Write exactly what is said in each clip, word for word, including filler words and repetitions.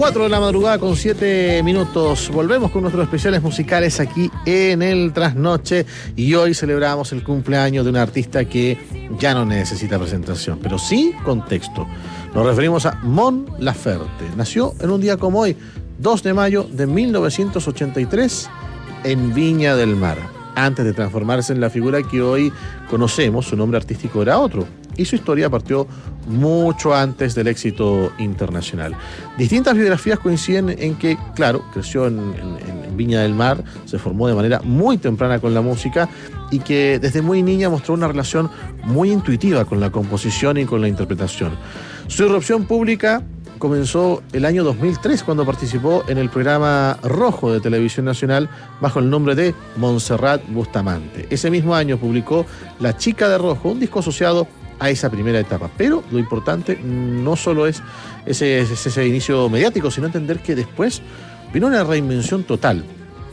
cuatro de la madrugada con siete minutos. Volvemos con nuestros especiales musicales aquí en el Trasnoche. Y hoy celebramos el cumpleaños de un artista que ya no necesita presentación, pero sí contexto. Nos referimos a Mon Laferte. Nació en un día como hoy, dos de mayo de mil novecientos ochenta y tres, en Viña del Mar. Antes de transformarse en la figura que hoy conocemos, su nombre artístico era otro. Y su historia partió mucho antes del éxito internacional. Distintas biografías coinciden en que, claro, creció en, en, en Viña del Mar, se formó de manera muy temprana con la música y que desde muy niña mostró una relación muy intuitiva con la composición y con la interpretación. Su irrupción pública comenzó el año dos mil tres, cuando participó en el programa Rojo de Televisión Nacional bajo el nombre de Montserrat Bustamante. Ese mismo año publicó La Chica de Rojo, un disco asociado a esa primera etapa. Pero lo importante no solo es ese, ese, ese inicio mediático, sino entender que después vino una reinvención total.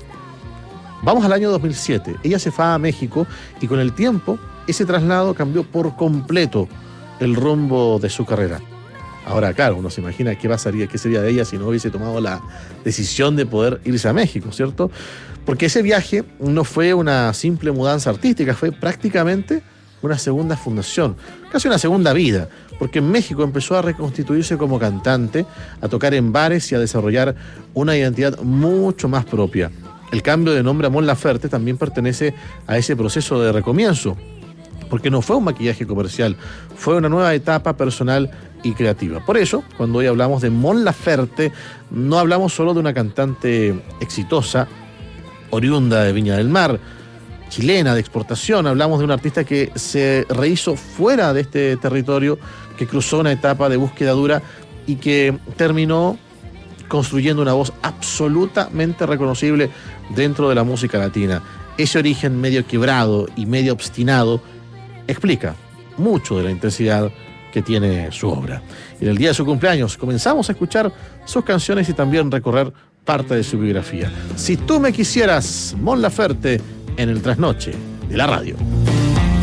Vamos al año dos mil siete. Ella se fue a México y con el tiempo ese traslado cambió por completo el rumbo de su carrera. Ahora, claro, uno se imagina qué pasaría, qué sería de ella si no hubiese tomado la decisión de poder irse a México, ¿cierto? Porque ese viaje no fue una simple mudanza artística, fue prácticamente una segunda fundación, casi una segunda vida, porque en México empezó a reconstituirse como cantante, a tocar en bares y a desarrollar una identidad mucho más propia. El cambio de nombre a Mon Laferte también pertenece a ese proceso de recomienzo, porque no fue un maquillaje comercial, fue una nueva etapa personal y creativa. Por eso, cuando hoy hablamos de Mon Laferte, no hablamos solo de una cantante exitosa, oriunda de Viña del Mar, chilena de exportación. Hablamos de un artista que se rehizo fuera de este territorio, que cruzó una etapa de búsqueda dura y que terminó construyendo una voz absolutamente reconocible dentro de la música latina. Ese origen medio quebrado y medio obstinado explica mucho de la intensidad que tiene su obra. Y en el día de su cumpleaños comenzamos a escuchar sus canciones y también recorrer parte de su biografía. Si tú me quisieras, Mon Laferte, en el Trasnoche de la radio.